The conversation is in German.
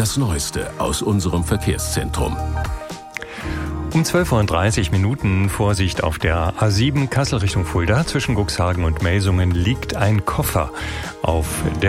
das Neueste aus unserem Verkehrszentrum. Um 12:30 Uhr Vorsicht auf der A7 Kassel Richtung Fulda. Zwischen Cuxhagen und Melsungen liegt ein Koffer auf der